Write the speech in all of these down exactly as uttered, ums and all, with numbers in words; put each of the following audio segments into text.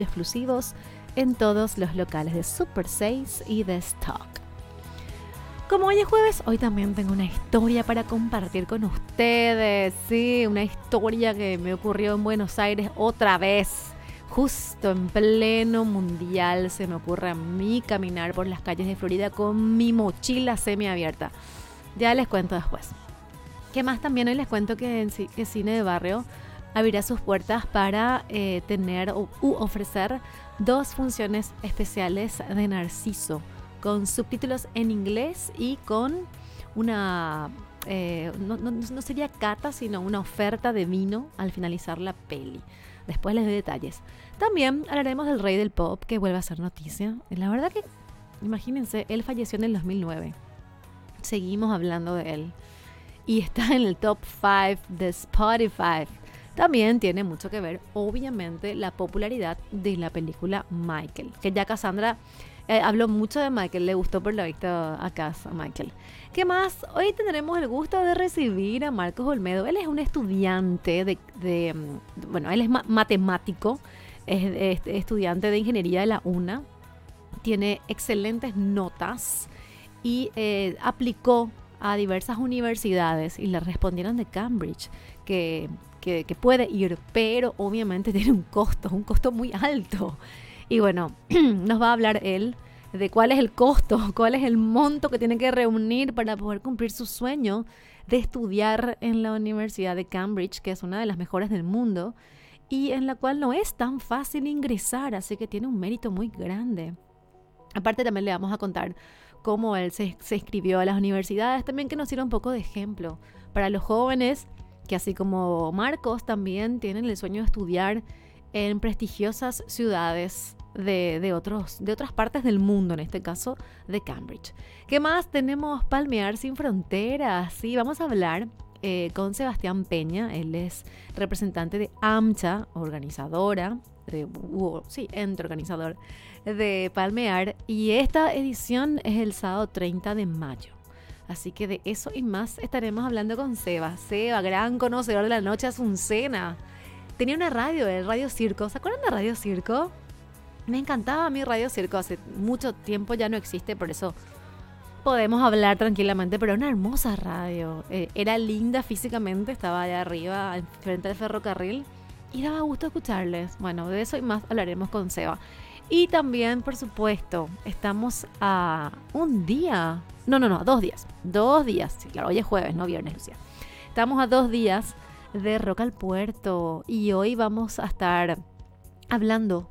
exclusivos en todos los locales de Super seis y de Stock. Como hoy es jueves, hoy también tengo una historia para compartir con ustedes. Sí, una historia que me ocurrió en Buenos Aires otra vez. Justo en pleno mundial se me ocurre a mí caminar por las calles de Florida con mi mochila semiabierta. Ya les cuento después. ¿Qué más? También hoy les cuento que, en, que Cine de Barrio abrirá sus puertas para eh, tener u, u ofrecer dos funciones especiales de Narciso, con subtítulos en inglés y con una, eh, no, no, no sería cata, sino una oferta de vino al finalizar la peli. Después les doy detalles. También hablaremos del rey del pop, que vuelve a ser noticia. La verdad que, imagínense, él falleció en el dos mil nueve. Seguimos hablando de él. Y está en el top cinco de Spotify. También tiene mucho que ver, obviamente, la popularidad de la película Michael, que ya Cassandra eh, habló mucho de Michael, le gustó por lo visto acá a Michael. ¿Qué más? Hoy tendremos el gusto de recibir a Marcos Olmedo. Él es un estudiante de, de bueno, él es ma- matemático, es, es estudiante de ingeniería de la UNA, tiene excelentes notas y eh, aplicó a diversas universidades y le respondieron de Cambridge que, que, que puede ir, pero obviamente tiene un costo, un costo muy alto. Y bueno, nos va a hablar él de cuál es el costo, cuál es el monto que tiene que reunir para poder cumplir su sueño de estudiar en la Universidad de Cambridge, que es una de las mejores del mundo y en la cual no es tan fácil ingresar, así que tiene un mérito muy grande. Aparte también le vamos a contar cómo él se, se inscribió a las universidades, también que nos sirva un poco de ejemplo para los jóvenes que así como Marcos también tienen el sueño de estudiar en prestigiosas ciudades de, de, otros, de otras partes del mundo, en este caso de Cambridge. ¿Qué más? Tenemos Palmear Sin Fronteras. Sí, vamos a hablar eh, con Sebastián Peña. Él es representante de AMCHA, organizadora, de, uh, sí, ente organizador de Palmear. Y esta edición es el sábado treinta de mayo. Así que de eso y más estaremos hablando con Seba. Seba, gran conocedor de la noche azucena. Tenía una radio, el Radio Circo. ¿Se acuerdan de Radio Circo? Me encantaba mi Radio Circo. Hace mucho tiempo ya no existe, por eso podemos hablar tranquilamente. Pero era una hermosa radio. Eh, era linda físicamente, estaba allá arriba, frente al ferrocarril. Y daba gusto escucharles. Bueno, de eso y más hablaremos con Seba. Y también, por supuesto, estamos a un día. No, no, no, a dos días. Dos días. Sí, claro, hoy es jueves, no viernes, Lucía. Estamos a dos días de Rock al Puerto. Y hoy vamos a estar hablando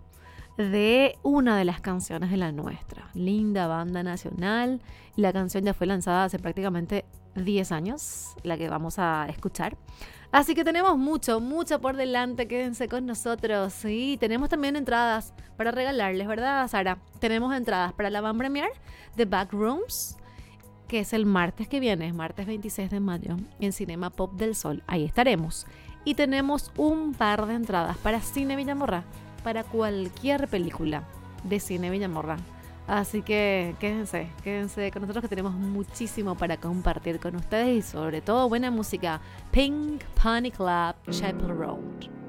de una de las canciones de la nuestra. Linda banda nacional. La canción ya fue lanzada hace prácticamente diez años, la que vamos a escuchar. Así que tenemos mucho, mucho por delante. Quédense con nosotros. Y tenemos también entradas para regalarles, ¿verdad, Sara? Tenemos entradas para la van premier de Backrooms, que es el martes que viene, martes veintiséis de mayo, en Cinema Pop del Sol. Ahí estaremos. Y tenemos un par de entradas para Cine Villamorra, para cualquier película de Cine Villamorra. Así que quédense, quédense con nosotros que tenemos muchísimo para compartir con ustedes y sobre todo buena música. Pink Pony Club, Chapel Road.